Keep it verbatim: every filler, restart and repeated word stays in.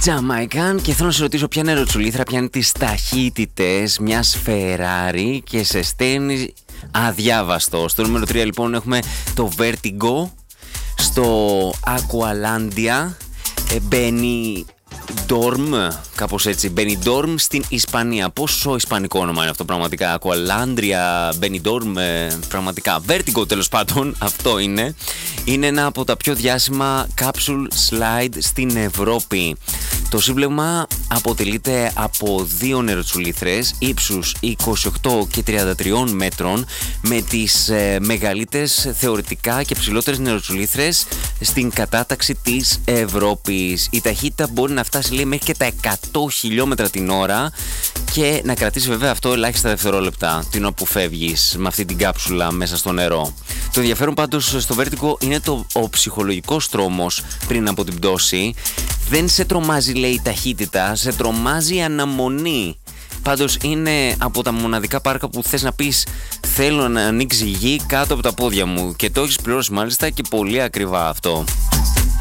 Τζαμαϊκάν, και θέλω να σε ρωτήσω ποια νεροτσουλήθρα πιάνει τις ταχύτητες μιας Ferrari και σε στέλνει αδιάβαστο. Στο νούμερο τρία λοιπόν έχουμε το Vertigo, στο Aqualandia, Benidorm, κάπως έτσι, Benidorm στην Ισπανία. Πόσο ισπανικό όνομα είναι αυτό πραγματικά? Aqualandia, Benidorm, πραγματικά. Vertigo τέλος πάντων, αυτό είναι. Είναι ένα από τα πιο διάσημα capsule slide στην Ευρώπη. Το σύμπλεγμα αποτελείται από δύο νεροτσουλήθρες ύψους είκοσι οκτώ και τριάντα τρία μέτρων, με τις ε, μεγαλύτερες θεωρητικά και ψηλότερες νεροτσουλήθρες στην κατάταξη της Ευρώπης. Η ταχύτητα μπορεί να φτάσει, λέει, μέχρι και τα εκατό χιλιόμετρα την ώρα και να κρατήσει βέβαια αυτό ελάχιστα δευτερόλεπτα την ώρα που φεύγεις με αυτή την κάψουλα μέσα στο νερό. Το ενδιαφέρον πάντως στο Vertigo είναι το, ο ψυχολογικός τρόμος πριν από την πτώση. Δεν σε τρομάζει, λέει, η ταχύτητα, σε τρομάζει η αναμονή. Πάντως είναι από τα μοναδικά πάρκα που θες να πεις θέλω να ανοίξει γη κάτω από τα πόδια μου, και το έχεις πληρώσει μάλιστα και πολύ ακριβά αυτό.